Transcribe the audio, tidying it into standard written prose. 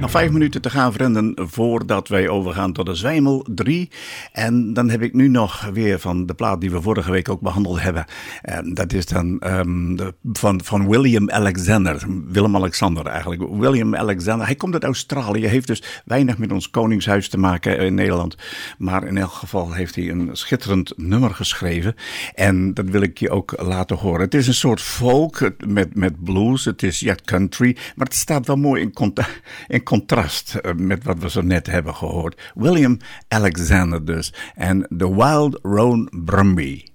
Nog 5 minuten te gaan, vrienden, voordat wij overgaan tot de Zwijmel 3. En dan heb ik nu nog weer van de plaat die we vorige week ook behandeld hebben. Dat is dan van William Alexander. Willem-Alexander eigenlijk. William Alexander. Hij komt uit Australië. Heeft dus weinig met ons Koningshuis te maken in Nederland. Maar in elk geval heeft hij een schitterend nummer geschreven. En dat wil ik je ook laten horen. Het is een soort folk met blues. Het is country. Maar het staat wel mooi in contrast met wat we zo net hebben gehoord. William Alexander dus. En The Wild Roan Brumby.